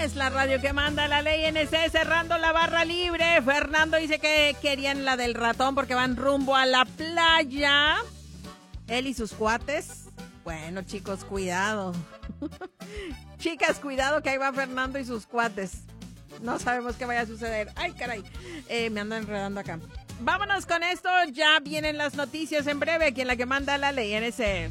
es la radio que manda la ley NC, cerrando la barra libre. Fernando dice que querían la del ratón porque van rumbo a la playa. Él y sus cuates. Bueno, chicos, cuidado. Chicas, cuidado que ahí va Fernando y sus cuates. No sabemos qué vaya a suceder. Ay, caray. Me ando enredando acá. Vámonos con esto. Ya vienen las noticias en breve. Aquí en la que manda la ley NC.